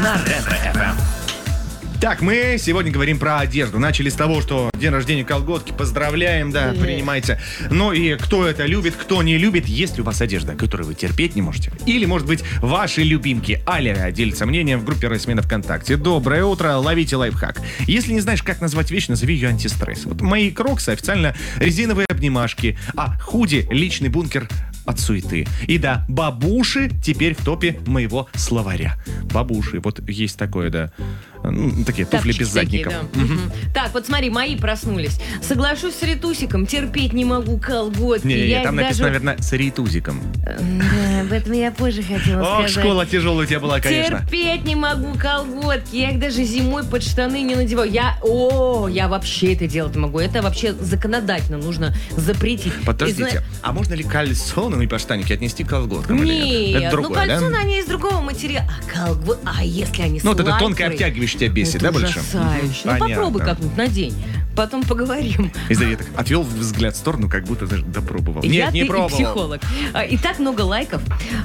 на Ретро-ФМ. Так, мы сегодня говорим про одежду. Начали с того, что день рождения колготки. Поздравляем, да, принимайте. Ну и кто это любит, кто не любит. Есть ли у вас одежда, которую вы терпеть не можете? Или, может быть, ваши любимки? Аля делится мнением в группе Райсмена ВКонтакте. Доброе утро, ловите лайфхак. Если не знаешь, как назвать вещь, назови ее антистресс. Вот мои кроксы официально резиновые обнимашки, а худи — личный бункер от суеты. И да, бабуши теперь в топе моего словаря. Бабуши, вот есть такое, да. Ну, такие туфли без задников. Да. Так, вот смотри, мои проснулись. Соглашусь с Ритусиком, терпеть не могу колготки. Не, там написано, наверное, с ритузиком. Да, об этом я позже хотела Ох, сказать. школа тяжелая у тебя была, конечно. Терпеть не могу колготки. Я их даже зимой под штаны не надеваю. Я вообще это делать не могу. Это вообще законодательно нужно запретить. Подождите, а можно ли кальсоны по штаники отнести к колготкам? Нет, это другое, кальсоны, да? они из другого материала. А если они с Ну, вот это лайкрой? тонкое обтягивающее тебя бесит, Это да, больше? ужасающе. Ну, попробуй как-нибудь надень. Потом поговорим. И я так отвел взгляд в сторону, как будто даже допробовал. Нет, не ты пробовал. И психолог. И так много лайков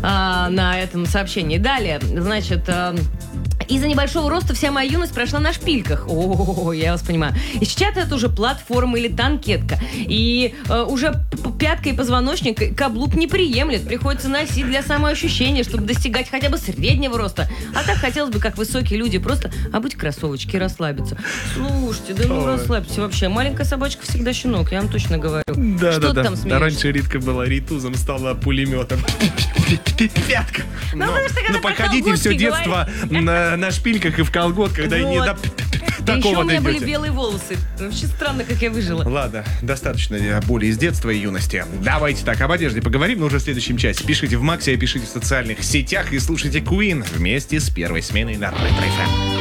на этом сообщении. Далее, значит, из-за небольшого роста вся моя юность прошла на шпильках. О, я вас понимаю. И сейчас это уже платформа или танкетка. И уже пятка и позвоночник каблук не приемлет. Приходится носить для самоощущения, чтобы достигать хотя бы среднего роста. А так хотелось бы, как высокие люди, просто обуть кроссовочки и расслабиться. Слушайте, да ну расслабьтесь вообще. Маленькая собачка всегда щенок, я вам точно говорю. Да, Что ты да. там смеешься? Раньше Ритка была ритузом, стала пулеметом. Пятка. потому что когда Ну, про походите колготки все детство на шпильках и в колготках, да и не до Да еще такого у меня были дойдете. белые волосы. Вообще странно, как я выжила. Ладно, достаточно боли из детства и юности. Давайте так, об одежде поговорим, но уже в следующем часе. Пишите в Максе, пишите в социальных сетях и слушайте Queen вместе с первой сменой на Ретро-ФМ.